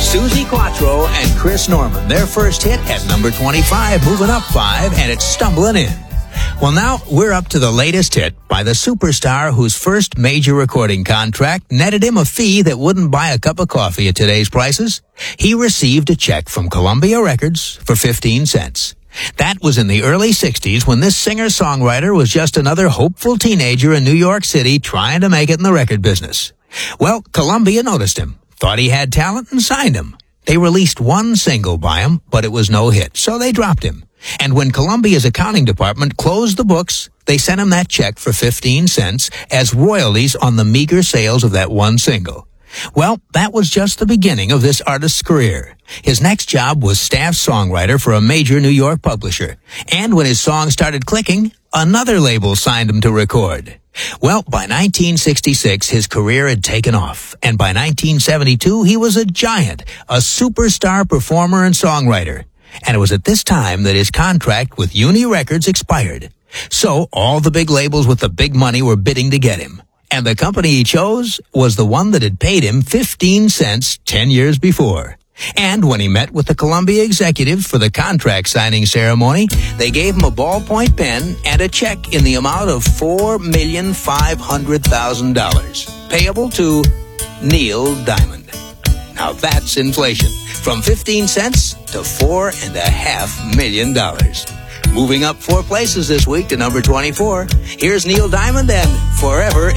Susie Quattro and Chris Norman, their first hit at number 25, moving up 5, and it's stumbling in. Well, now we're up to the latest hit by the superstar whose first major recording contract netted him a fee that wouldn't buy a cup of coffee at today's prices. He received a check from Columbia Records for 15 cents. That was in the early 60s when this singer-songwriter was just another hopeful teenager in New York City trying to make it in the record business. Well, Columbia noticed him, thought he had talent, and signed him. They released one single by him, but it was no hit, so they dropped him. And when Columbia's accounting department closed the books, they sent him that check for 15 cents as royalties on the meager sales of that one single. Well, that was just the beginning of this artist's career. His next job was staff songwriter for a major New York publisher. And when his song started clicking, another label signed him to record. Well, by 1966, his career had taken off. And by 1972, he was a giant, a superstar performer and songwriter. And it was at this time that his contract with Uni Records expired. So all the big labels with the big money were bidding to get him. And the company he chose was the one that had paid him 15 cents 10 years before. And when he met with the Columbia executives for the contract signing ceremony, they gave him a ballpoint pen and a check in the amount of $4,500,000, payable to Neil Diamond. Now that's inflation, from 15 cents to $4.5 million. Moving up 4 places this week to number 24, here's Neil Diamond and Forever